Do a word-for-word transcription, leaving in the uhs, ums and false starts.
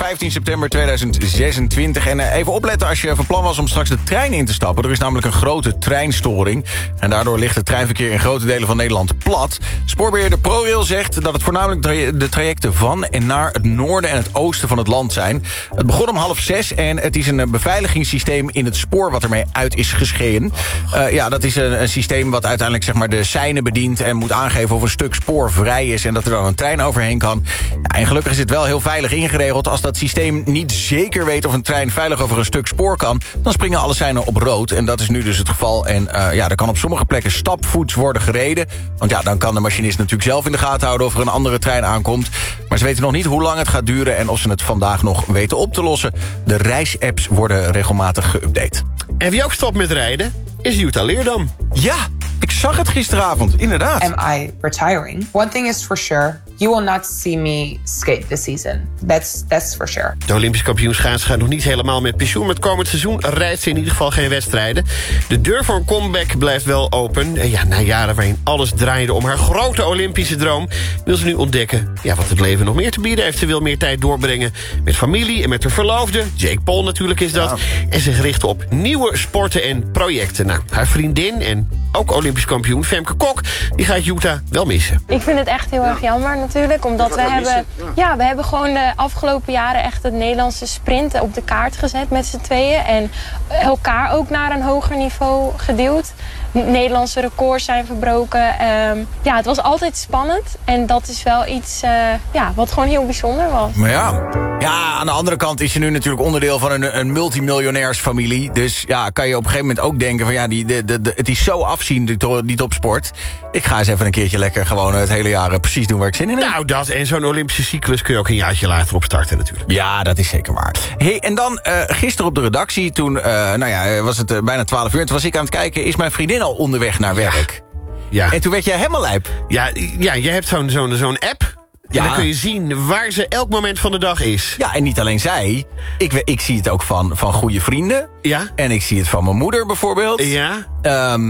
vijftien september tweeduizend zesentwintig. En uh, even opletten als je van plan was om straks de trein in te stappen. Er is namelijk een grote treinstoring. En daardoor ligt het treinverkeer in grote delen van Nederland plat. Spoorbeheerder ProRail zegt dat het voornamelijk tra- de trajecten van en naar het noorden en het oosten van het land zijn. Het begon om half zes en het is een beveiligingssysteem in het spoor wat ermee uit is gescheen. Uh, ja, dat is een, een systeem wat uiteindelijk zeg maar de seinen bedient en moet aangeven of een stuk spoor vrij is en dat er dan een trein overheen kan. Ja, en gelukkig is het wel heel veilig ingeregeld. Als dat systeem niet zeker weet of een trein veilig over een stuk spoor kan, dan springen alle seinen op rood. En dat is nu dus het geval. En uh, ja, er kan op sommige plekken stapvoets worden gereden. Want ja, dan kan de machinist natuurlijk zelf in de gaten houden of er een andere trein aankomt. Maar ze weten nog niet hoe lang het gaat duren en of ze het vandaag nog weten op te lossen. De reisapps worden regelmatig geüpdate. En wie ook stopt met rijden, is Jutta Leerdam. Ja, ik zag het gisteravond, inderdaad. Am I retiring? One thing is for sure, you will not see me skate this season. That's, that's for sure. De Olympisch kampioen schaatsen gaat nog niet helemaal met pensioen. Maar het komend seizoen rijdt ze in ieder geval geen wedstrijden. De deur voor een comeback blijft wel open. En ja, na jaren waarin alles draaide om haar grote Olympische droom, wil ze nu ontdekken ja, wat het leven nog meer te bieden heeft. Ze wil meer tijd doorbrengen met familie en met haar verloofde. Jake Paul natuurlijk is dat. Ja. En zich richten op nieuwe sporten en projecten. Nou, haar vriendin en ook Olympisch kampioen Femke Kok, die gaat Jutta wel missen. Ik vind het echt heel erg jammer natuurlijk, omdat we hebben, ja, we hebben gewoon de afgelopen jaren echt het Nederlandse sprint op de kaart gezet met z'n tweeën. En elkaar ook naar een hoger niveau geduwd. Nederlandse records zijn verbroken. Um, ja, het was altijd spannend. En dat is wel iets uh, ja, wat gewoon heel bijzonder was. Maar ja. ja, aan de andere kant is je nu natuurlijk onderdeel van een, een multimiljonairsfamilie. Dus ja, kan je op een gegeven moment ook denken van ja, die, de, de, de, het is zo afzien, die, die topsport. Ik ga eens even een keertje lekker gewoon het hele jaar precies doen waar ik zin in heb. Nou, dat en zo'n Olympische cyclus kun je ook een jaartje later opstarten natuurlijk. Ja, dat is zeker waar. Hey, en dan uh, gisteren op de redactie, toen uh, nou ja, was het uh, bijna twaalf uur. Toen was ik aan het kijken, is mijn vriendin al onderweg naar werk? Ja. Ja. En toen werd jij helemaal lijp. Ja, ja, je hebt zo'n zo'n zo'n app. Ja. En dan kun je zien waar ze elk moment van de dag is. Ja, en niet alleen zij. Ik, ik zie het ook van, van goede vrienden. Ja. En ik zie het van mijn moeder bijvoorbeeld. Ja. Um,